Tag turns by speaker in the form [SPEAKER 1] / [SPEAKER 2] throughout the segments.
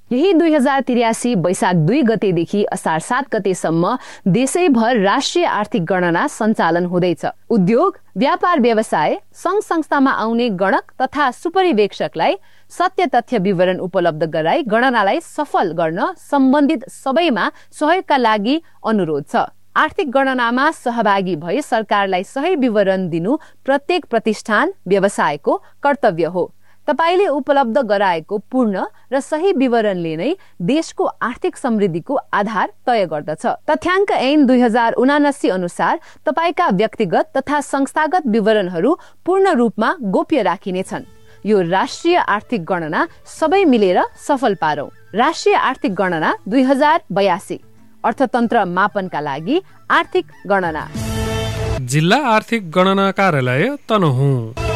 [SPEAKER 1] यही 2083 वैशाख 2 गतेदेखि असार 7 गतेसम्म देशैभर राष्ट्रिय आर्थिक गणना सञ्चालन हुँदैछ। उद्योग, व्यापार व्यवसाय, सङ्घ संस्थामा आउने गणक तथा सुपरिवेक्षकलाई सत्य तथ्य विवरण उपलब्ध गराई गणनालाई सफल गर्न सम्बन्धित सबैमा सहयोगका लागि अनुरोध छ। आर्थिक गणनामा सहभागी भई सरकारलाई सही विवरण दिनु प्रत्येक प्रतिष्ठान, व्यवसायको कर्तव्य हो। तपाईले उपलब्ध गराएको पूर्ण र सही विवरणले नै देशको आर्थिक समृद्धिको आधार तय गर्दछ। तथ्याङ्क ऐन 2079 अनुसार तपाईका व्यक्तिगत तथा संस्थागत विवरणहरू पूर्ण रूपमा गोप्य राखिनेछन्। यो राष्ट्रिय आर्थिक गणना सबै मिलेर सफल पारौं। राष्ट्रिय आर्थिक गणना 2082 अर्थतन्त्र मापनका लागि आर्थिक गणना।
[SPEAKER 2] जिल्ला आर्थिक गणना कार्यालय तनहुँ।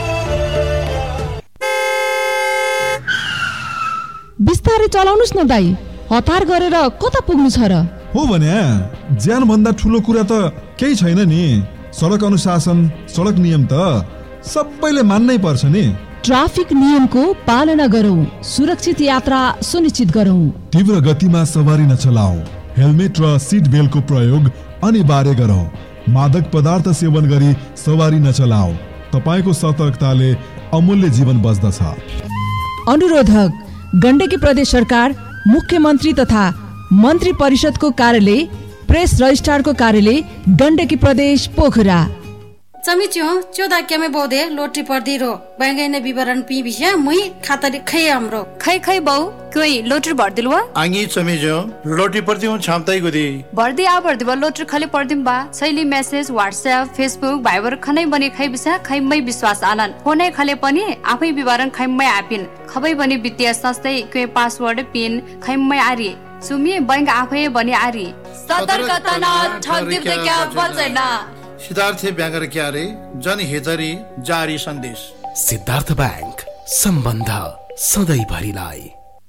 [SPEAKER 3] बिस्तारै चलाउनुस् न दाइ, हतार गरेर कता पुग्नु छ र?
[SPEAKER 4] हो भने ज्यान भन्दा ठुलो कुरा त केही छैन नि। सडक अनुशासन, सडक नियम त सबैले मान्नै पर्छ नि।
[SPEAKER 3] ट्राफिक नियमको पालना गरौँ, सुरक्षित यात्रा सुनिश्चित गरौँ।
[SPEAKER 4] तीव्र गतिमा सवारी नचलाऊ, हेलमेट र सिट बेल्टको प्रयोग अनिवार्य गरौँ। मादक पदार्थ सेवन गरी सवारी नचलाऊ। तपाईको सतर्कताले अमूल्य जीवन बच्दछ।
[SPEAKER 3] अनुरोधक गण्डकी प्रदेश सरकार, मुख्यमन्त्री तथा मन्त्री परिषदको कार्यालय, प्रेस रजिस्ट्रारको कार्यालय, गण्डकी प्रदेश पोखरा।
[SPEAKER 5] चमिच्यो चोदा केमे बोदे लोटरी पर्दी रो बैंगैने विवरण पी बिया मुई खातरी खै हाम्रो
[SPEAKER 6] खै बाउ कोई लोटरी भर्दिलवा
[SPEAKER 7] आंगी चमिच्यो लोटरी पर्दी हूं छामताई गुदी
[SPEAKER 6] भर्दी आ भर्दी बा लोटरी खले पर्दिम बा छैली मेसेज व्हाट्सएप फेसबुक भाइबर खनै बने खै बिसा खैमै विश्वास आनन फोनै खले पनि आफै विवरण खैमै आपिन खबै बने वित्तीय संस्थै के पासवर्ड पिन खैमै आरी सुमी बैंक आफै बने आरी
[SPEAKER 5] सतर्कता न ठग्दिम त क्या बल्दैन।
[SPEAKER 7] सिद्धार्थ ब्याङ्क क्यारे जनहितरी जारी सन्देश।
[SPEAKER 8] सिद्धार्थ ब्याङ्क, सम्बन्ध सधैँभरिलाई।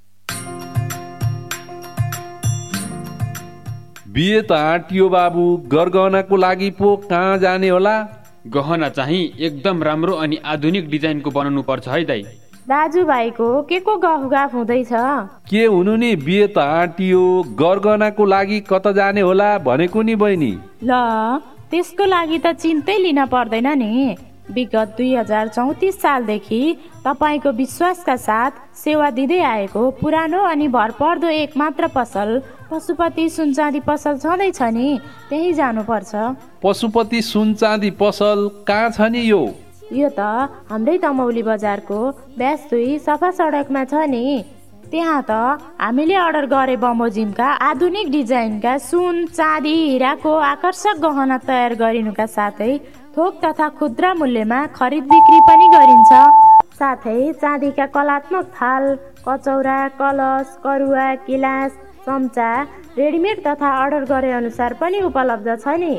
[SPEAKER 9] बिहे त आँटियो बाबु, गरगहनाको लागि पो कहाँ जाने होला?
[SPEAKER 10] गहना चाहिँ एकदम राम्रो अनि आधुनिक डिजाइनको बनाउनु पर्छ है दाइ।
[SPEAKER 11] दाजुभाइको के को गफगाफ हुँदैछ?
[SPEAKER 9] के हुनु नि, बिहे त आँटियो, गरगहनाको लागि कता जाने होला भनेको नि बहिनी।
[SPEAKER 11] ल त्यसको लागि त चिन्तै लिन पर्दैन नि। विगत 2034 सालदेखि तपाईको विश्वासका साथ सेवा दिँदै आएको पुरानो अनि भरपर्दो एक मात्र पसल पशुपति सुन चाँदी पसल छँदैछ नि, त्यही जानुपर्छ।
[SPEAKER 9] पशुपति सुन चाँदी पसल कहाँ छ नि यो?
[SPEAKER 11] यो त हाम्रै दमौली बजारको ब्यास 2 सफा सडकमा छ नि। त्यहाँ त हामीले अर्डर गरे बमोजिमका आधुनिक डिजाइनका सुन चाँदी हिराको आकर्षक गहना तयार गरिनुका साथै थोक तथा खुद्रा मूल्यमा खरिद बिक्री पनि गरिन्छ। साथै चाँदीका कलात्मक थाल, कचौरा, कलश, करुवा, गिलास, चम्चा रेडिमेड तथा अर्डर गरे अनुसार पनि उपलब्ध छ नि।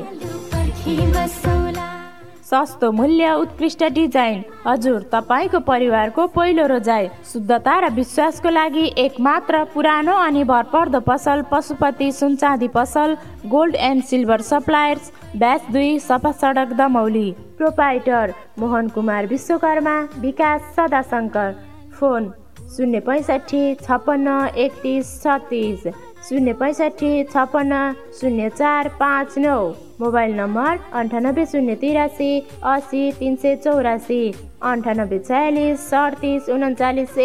[SPEAKER 11] सस्तो मूल्य, उत्कृष्ट डिजाइन। हजुर, तपाईको परिवारको पहिलो रोजाइ शुद्धता र विश्वासको लागि एक मात्र पुरानो अनि भरपर्दो पसल पशुपति सुन चाँदी पसल, gold and silver suppliers, bash 2 सफा सडक दमौली। प्रोपाइटर मोहन कुमार विश्वकर्मा, विकास सदाशंकर। फोन 065 56 31 36 065 56 0459। Mobile number 98 083 80 384 98 46 38 39।